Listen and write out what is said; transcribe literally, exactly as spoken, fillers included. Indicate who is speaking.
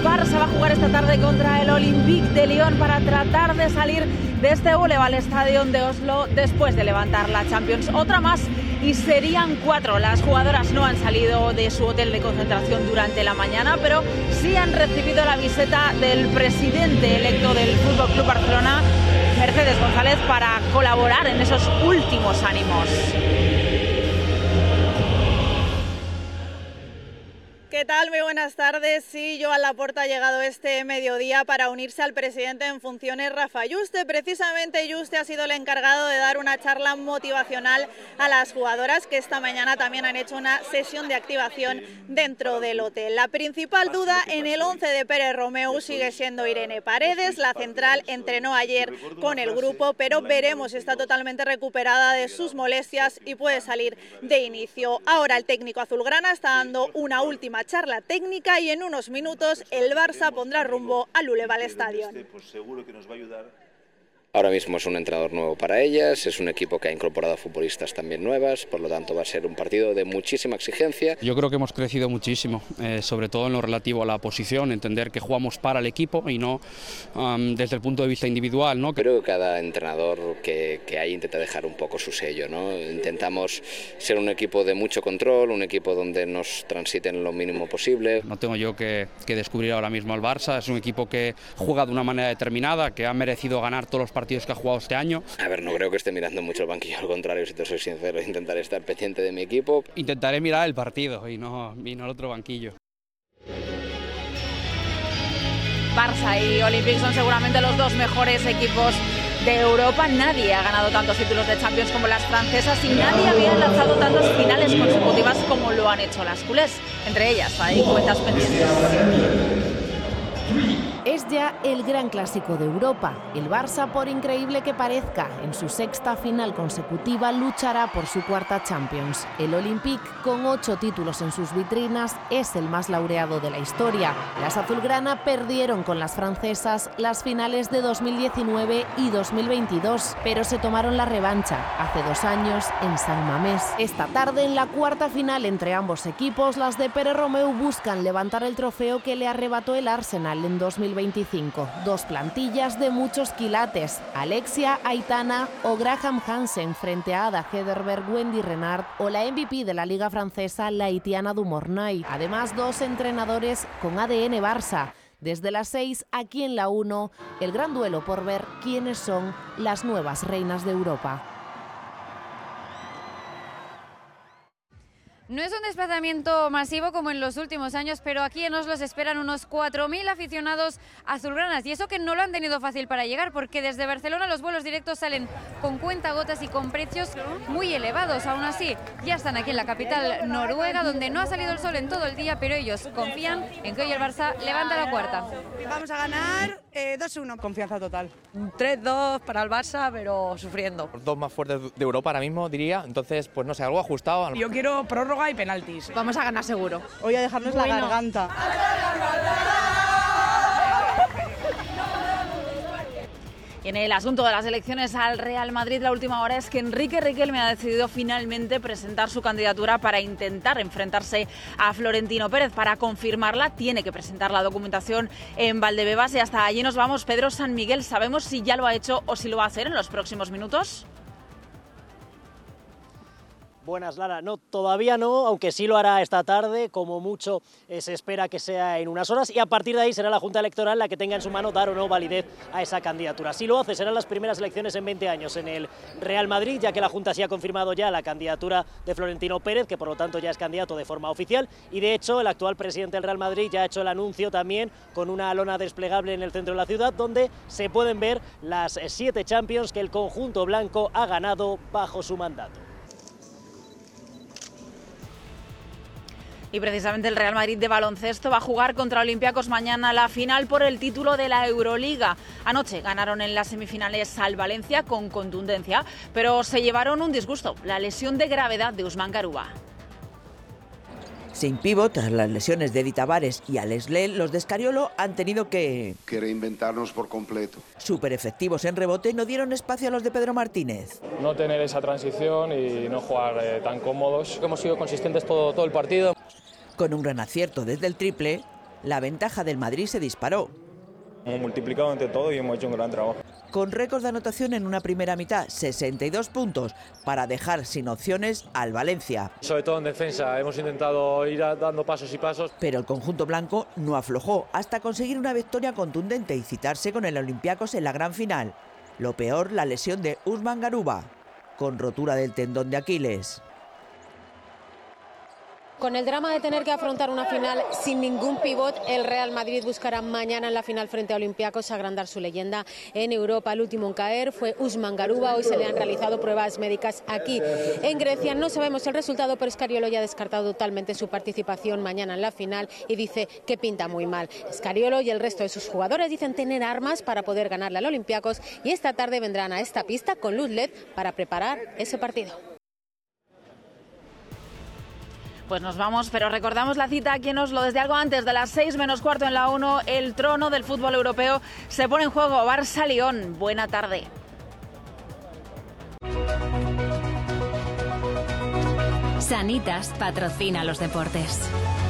Speaker 1: Barça va a jugar esta tarde contra el Olympique de Lyon para tratar de salir de este Boulevard Stadium de Oslo después de levantar la Champions. Otra más y serían cuatro. Las jugadoras no han salido de su hotel de concentración durante la mañana, pero sí han recibido la visita del presidente electo del F C Barcelona, Mercedes González, para colaborar en esos últimos ánimos.
Speaker 2: ¿Qué tal? Muy buenas tardes. Sí, Joan Laporta ha llegado este mediodía para unirse al presidente en funciones, Rafa Yuste. Precisamente Yuste ha sido el encargado de dar una charla motivacional a las jugadoras, que esta mañana también han hecho una sesión de activación dentro del hotel. La principal duda en el once de Pérez Romeu sigue siendo Irene Paredes. La central entrenó ayer con el grupo, pero veremos si está totalmente recuperada de sus molestias y puede salir de inicio. Ahora el técnico azulgrana está dando una última charla técnica y en unos minutos el Barça pondrá rumbo al Boulevard Stadium.
Speaker 3: Ahora mismo es un entrenador nuevo para ellas, es un equipo que ha incorporado futbolistas también nuevas, por lo tanto va a ser un partido de muchísima exigencia.
Speaker 4: Yo creo que hemos crecido muchísimo, eh, sobre todo en lo relativo a la posición, entender que jugamos para el equipo y no um, desde el punto de vista individual, ¿no?
Speaker 3: Creo que cada entrenador que, que hay intenta dejar un poco su sello, ¿no? Intentamos ser un equipo de mucho control, un equipo donde nos transiten lo mínimo posible.
Speaker 4: No tengo yo que, que descubrir ahora mismo al Barça, es un equipo que juega de una manera determinada, que ha merecido ganar todos los partidos que ha jugado este año.
Speaker 3: A ver, no creo que esté mirando mucho el banquillo, al contrario, si te soy sincero, intentaré estar pendiente de mi equipo.
Speaker 4: Intentaré mirar el partido y no, y no el otro banquillo.
Speaker 1: Barça y Olympique son seguramente los dos mejores equipos de Europa. Nadie ha ganado tantos títulos de Champions como las francesas y nadie había lanzado tantas finales consecutivas como lo han hecho las culés. Entre ellas hay cuentas pendientes.
Speaker 5: Es ya el gran clásico de Europa. El Barça, por increíble que parezca, en su sexta final consecutiva luchará por su cuarta Champions. El Olympique, con ocho títulos en sus vitrinas, es el más laureado de la historia. Las azulgrana perdieron con las francesas las finales de dos mil diecinueve y dos mil veintidós, pero se tomaron la revancha hace dos años en San Mamés. Esta tarde, en la cuarta final entre ambos equipos, las de Pérez Romeu buscan levantar el trofeo que le arrebató el Arsenal en dos mil veinticinco. Dos plantillas de muchos quilates: Alexia, Aitana o Graham Hansen frente a Ada Hegerberg, Wendy Renard o la M V P de la Liga Francesa, Laïtiana Dumornay. Además, dos entrenadores con A D N Barça. Desde las seis, aquí en la uno, el gran duelo por ver quiénes son las nuevas reinas de Europa.
Speaker 6: No es un desplazamiento masivo como en los últimos años, pero aquí en Oslo se esperan unos cuatro mil aficionados azulgranas, y eso que no lo han tenido fácil para llegar, porque desde Barcelona los vuelos directos salen con cuentagotas y con precios muy elevados. Aún así, ya están aquí en la capital noruega, donde no ha salido el sol en todo el día, pero ellos confían en que hoy el Barça levanta la cuarta.
Speaker 7: Vamos a ganar eh, dos uno.
Speaker 8: Confianza total. tres dos para el Barça, pero sufriendo.
Speaker 9: Los dos más fuertes de Europa ahora mismo, diría. Entonces, pues no sé, algo ajustado.
Speaker 8: Yo quiero prórroga y penaltis.
Speaker 7: Vamos a ganar seguro.
Speaker 8: Voy a dejarnos bueno. la garganta.
Speaker 1: Y en el asunto de las elecciones al Real Madrid, la última hora es que Enrique Riquelme ha decidido finalmente presentar su candidatura para intentar enfrentarse a Florentino Pérez. Para confirmarla tiene que presentar la documentación en Valdebebas y hasta allí nos vamos. Pedro San Miguel, ¿sabemos si ya lo ha hecho o si lo va a hacer en los próximos minutos?
Speaker 10: Buenas, Lara. No, todavía no, aunque sí lo hará esta tarde, como mucho eh, se espera que sea en unas horas, y a partir de ahí será la Junta Electoral la que tenga en su mano dar o no validez a esa candidatura. Si lo hace, serán las primeras elecciones en veinte años en el Real Madrid, ya que la Junta sí ha confirmado ya la candidatura de Florentino Pérez, que por lo tanto ya es candidato de forma oficial, y de hecho el actual presidente del Real Madrid ya ha hecho el anuncio también con una lona desplegable en el centro de la ciudad, donde se pueden ver las siete Champions que el conjunto blanco ha ganado bajo su mandato.
Speaker 1: Y precisamente el Real Madrid de baloncesto va a jugar contra Olympiacos mañana la final por el título de la Euroliga. Anoche ganaron en las semifinales al Valencia con contundencia, pero se llevaron un disgusto: la lesión de gravedad de Usman Garuba.
Speaker 11: Sin pívot, tras las lesiones de Edi Tavares y Alex Len, los de Scariolo han tenido que...
Speaker 12: que reinventarnos por completo.
Speaker 11: Súper efectivos en rebote, no dieron espacio a los de Pedro Martínez.
Speaker 13: No tener esa transición y no jugar eh, tan cómodos. Hemos sido consistentes todo, todo el partido.
Speaker 11: Con un gran acierto desde el triple, La ventaja del Madrid se disparó.
Speaker 14: Hemos multiplicado entre todo y hemos hecho un gran trabajo.
Speaker 11: Con récord de anotación en una primera mitad, sesenta y dos puntos, para dejar sin opciones al Valencia.
Speaker 13: Sobre todo en defensa, hemos intentado ir dando pasos y pasos.
Speaker 11: Pero el conjunto blanco no aflojó hasta conseguir una victoria contundente y citarse con el Olympiacos en la gran final. Lo peor, la lesión de Usman Garuba, con rotura del tendón de Aquiles.
Speaker 15: Con el drama de tener que afrontar una final sin ningún pivot, el Real Madrid buscará mañana en la final frente a Olympiacos agrandar su leyenda en Europa. El último en caer fue Usman Garuba. Hoy se le han realizado pruebas médicas aquí en Grecia. No sabemos el resultado, pero Scariolo ya ha descartado totalmente su participación mañana en la final y dice que pinta muy mal. Scariolo y el resto de sus jugadores dicen tener armas para poder ganarle al Olympiacos y esta tarde vendrán a esta pista con luz L E D para preparar ese partido.
Speaker 1: Pues nos vamos, pero recordamos la cita aquí en Oslo desde algo antes de las seis menos cuarto en la uno. El trono del fútbol europeo se pone en juego. Barça-Lyon. Buena tarde.
Speaker 16: Sanitas patrocina los deportes.